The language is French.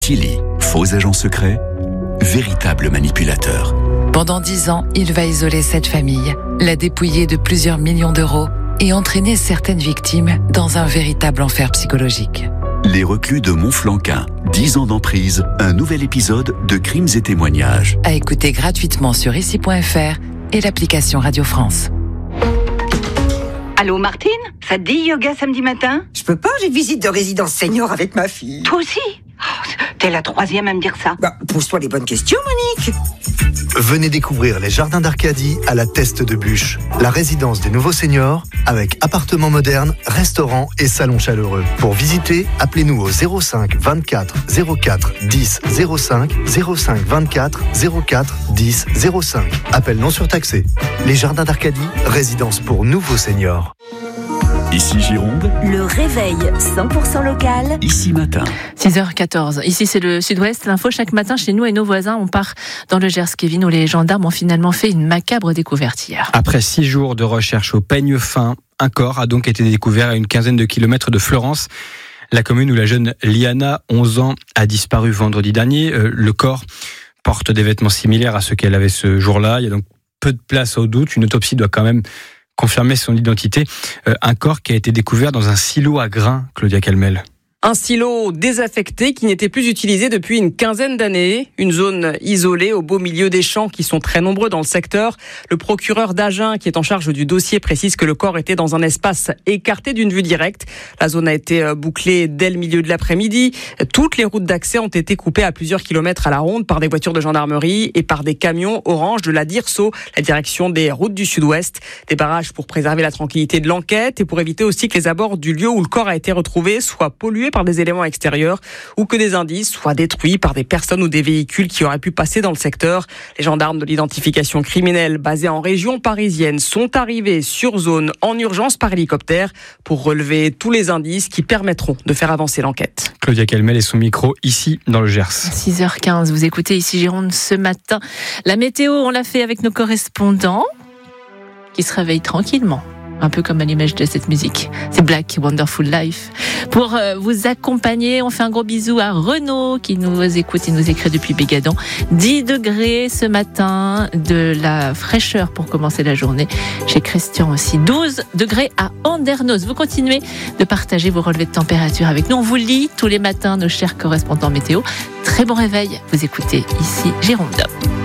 Tilly, faux agent secret, véritable manipulateur. Pendant 10 ans, il va isoler cette famille, la dépouiller de plusieurs millions d'euros et entraîner certaines victimes dans un véritable enfer psychologique. Les reclus de Montflanquin, 10 ans d'emprise, un nouvel épisode de Crimes et témoignages. À écouter gratuitement sur ici.fr et l'application Radio France. Allô Martine, ça te dit yoga samedi matin? Je peux pas, j'ai visite de résidence senior avec ma fille. Toi aussi? T'es la troisième à me dire ça. Pose-toi les bonnes questions, Monique. Venez découvrir les jardins d'Arcadie à la Teste de Bûche, la résidence des nouveaux seniors avec appartements modernes, restaurants et salons chaleureux. Pour visiter, appelez-nous au 05 24 04 10 05 05 24 04 10 05. Appel non surtaxé. Les jardins d'Arcadie, résidence pour nouveaux seniors. Ici Gironde, le réveil 100% local. Ici matin. 6h14. Ici, c'est le Sud-Ouest. L'info chaque matin chez nous et nos voisins. On part dans le Gers, Kevin, où les gendarmes ont finalement fait une macabre découverte hier. Après 6 jours de recherche au peigne fin, un corps a donc été découvert à une quinzaine de kilomètres de Florence. La commune où la jeune Liana, 11 ans, a disparu vendredi dernier. Le corps porte des vêtements similaires à ceux qu'elle avait ce jour-là. Il y a donc peu de place au doute. Une autopsie doit quand même confirmer son identité. Un corps qui a été découvert dans un silo à grains, Claudia Calmel. Un silo désaffecté qui n'était plus utilisé depuis une quinzaine d'années. Une zone isolée au beau milieu des champs qui sont très nombreux dans le secteur. Le procureur d'Agen, qui est en charge du dossier, précise que le corps était dans un espace écarté d'une vue directe. La zone a été bouclée dès le milieu de l'après-midi. Toutes les routes d'accès ont été coupées à plusieurs kilomètres à la ronde par des voitures de gendarmerie et par des camions orange de la DIRSO, la direction des routes du Sud-Ouest. Des barrages pour préserver la tranquillité de l'enquête et pour éviter aussi que les abords du lieu où le corps a été retrouvé soient pollués par des éléments extérieurs ou que des indices soient détruits par des personnes ou des véhicules qui auraient pu passer dans le secteur. Les gendarmes de l'identification criminelle basés en région parisienne sont arrivés sur zone en urgence par hélicoptère pour relever tous les indices qui permettront de faire avancer l'enquête. Claudia Calmel et son micro ici dans le Gers. 6h15, vous écoutez ici Gironde ce matin. La météo, on l'a fait avec nos correspondants qui se réveillent tranquillement. Un peu comme à l'image de cette musique. C'est Black Wonderful Life. Pour vous accompagner, on fait un gros bisou à Renaud qui nous écoute et nous écrit depuis Bégadon. 10 degrés ce matin, de la fraîcheur pour commencer la journée. Chez Christian aussi, 12 degrés à Andernos. Vous continuez de partager vos relevés de température avec nous. On vous lit tous les matins, nos chers correspondants météo. Très bon réveil. Vous écoutez ici Gironde.